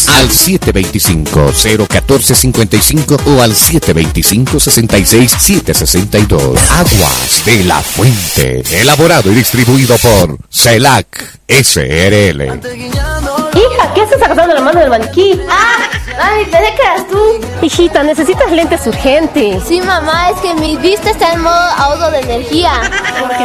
al 725-014-55 o al 725-66-762. Aguas de la Fuente. Elaborado y distribuido por CELAC SRL. Hija, ¿qué haces agarrando la mano del maniquí? Mami, pensé que eras tú. Hijita, necesitas lentes urgentes. Sí, mamá, es que mi vista está en modo ahorro de energía. Porque